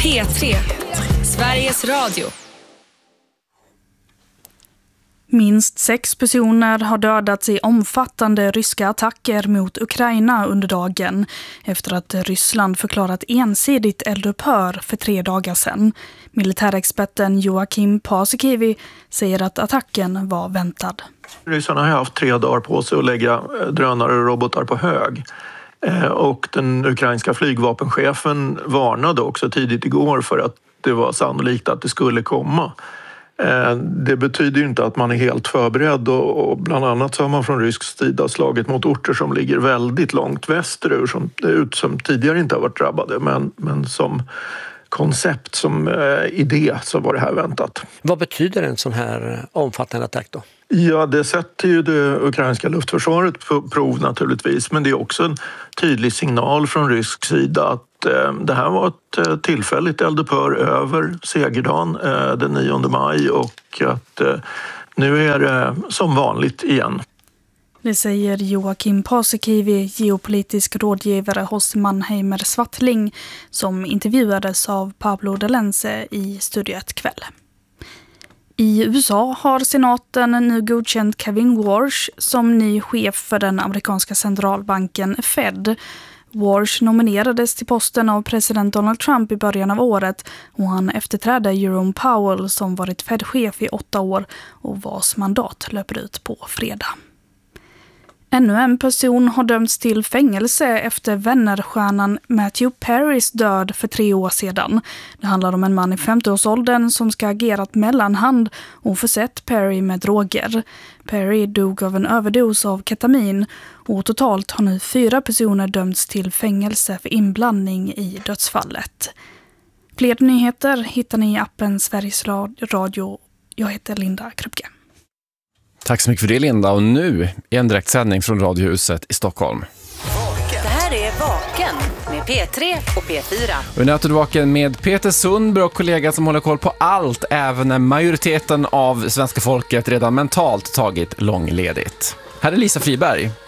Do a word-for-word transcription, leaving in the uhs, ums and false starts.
P tre, Sveriges Radio. Minst sex personer har dödats i omfattande ryska attacker mot Ukraina under dagen efter att Ryssland förklarat ensidigt eldupphör för tre dagar sedan. Militärexperten Joakim Paasikivi säger att attacken var väntad. Ryssarna har haft tre dagar på sig att lägga drönare och robotar på hög. Och den ukrainska flygvapenchefen varnade också tidigt igår för att det var sannolikt att det skulle komma. Det betyder ju inte att man är helt förberedd och bland annat så har man från rysk sida slagit mot orter som ligger väldigt långt västerut som, ut, som tidigare inte har varit drabbade men, men som koncept, som idé så var det här väntat. Vad betyder en sån här omfattande attack då? Ja, det sätter ju det ukrainska luftförsvaret på prov naturligtvis, men det är också en tydlig signal från rysk sida att eh, det här var ett eh, tillfälligt eldupphör över segerdagen eh, den nionde maj och att eh, nu är det som vanligt igen. Det säger Joakim Paasikivi, geopolitisk rådgivare hos Mannheimer Swartling, som intervjuades av Pablo Delense i Studio ett kväll. I U S A har senaten nu godkänt Kevin Warsh som ny chef för den amerikanska centralbanken Fed. Warsh nominerades till posten av president Donald Trump i början av året och han efterträdde Jerome Powell som varit Fed-chef i åtta år och vars mandat löper ut på fredag. Ännu en person har dömts till fängelse efter vännerstjärnan Matthew Perrys död för tre år sedan. Det handlar om en man i femtioårsåldern som ska ha agerat mellanhand och försett Perry med droger. Perry dog av en överdos av ketamin och totalt har nu fyra personer dömts till fängelse för inblandning i dödsfallet. Fler nyheter hittar ni i appen Sveriges Radio. Jag heter Linda Krupke. Tack så mycket för det, Linda. Och nu är en direktsändning från Radiohuset i Stockholm. Det här är Vaken med P tre och P fyra. Vi nöter vaken med Peter Sundberg och kollega som håller koll på allt, även när majoriteten av svenska folket redan mentalt tagit långledigt. Här är Lisa Friberg.